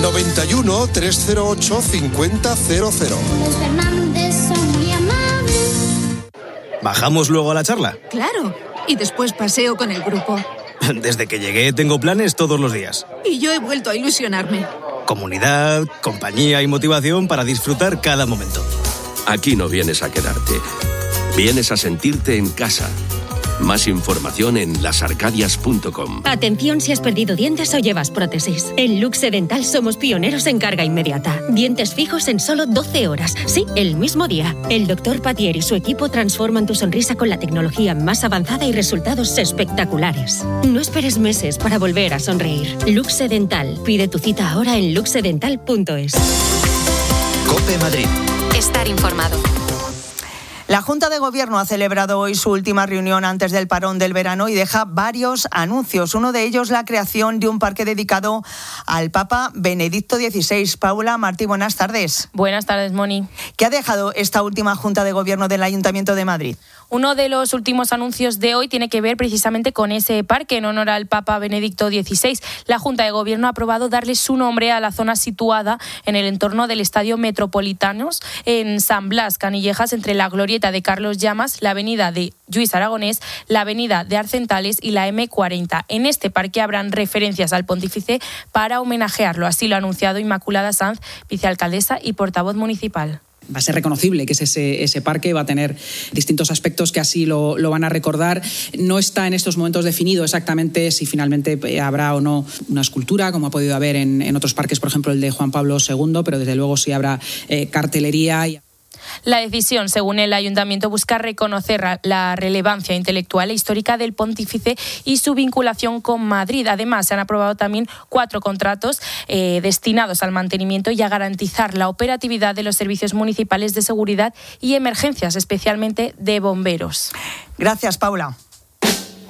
91 308 5000. ¿Bajamos luego a la charla? Claro, y después paseo con el grupo. Desde que llegué tengo planes todos los días. Y yo he vuelto a ilusionarme. Comunidad, compañía y motivación para disfrutar cada momento. Aquí no vienes a quedarte. Vienes a sentirte en casa. Más información en lasarcadias.com. Atención si has perdido dientes o llevas prótesis. En Luxe Dental somos pioneros en carga inmediata. Dientes fijos en solo 12 horas. Sí, el mismo día. El doctor Patier y su equipo transforman tu sonrisa con la tecnología más avanzada y resultados espectaculares. No esperes meses para volver a sonreír. Luxe Dental. Pide tu cita ahora en luxedental.es. COPE Madrid. Estar informado. La Junta de Gobierno ha celebrado hoy su última reunión antes del parón del verano y deja varios anuncios. Uno de ellos, la creación de un parque dedicado al Papa Benedicto XVI. Paula Martí, buenas tardes. Buenas tardes, Moni. ¿Qué ha dejado esta última Junta de Gobierno del Ayuntamiento de Madrid? Uno de los últimos anuncios de hoy tiene que ver precisamente con ese parque en honor al Papa Benedicto XVI. La Junta de Gobierno ha aprobado darle su nombre a la zona situada en el entorno del Estadio Metropolitanos, en San Blas, Canillejas, entre la glorieta de Carlos Llamas, la avenida de Lluís Aragonés, la avenida de Arcentales y la M40. En este parque habrán referencias al pontífice para homenajearlo. Así lo ha anunciado Inmaculada Sanz, vicealcaldesa y portavoz municipal. Va a ser reconocible que es ese parque, va a tener distintos aspectos que así lo van a recordar. No está en estos momentos definido exactamente si finalmente habrá o no una escultura, como ha podido haber en otros parques, por ejemplo el de Juan Pablo II, pero desde luego sí habrá cartelería. La decisión, según el Ayuntamiento, busca reconocer la relevancia intelectual e histórica del pontífice y su vinculación con Madrid. Además, se han aprobado también 4 contratos destinados al mantenimiento y a garantizar la operatividad de los servicios municipales de seguridad y emergencias, especialmente de bomberos. Gracias, Paula.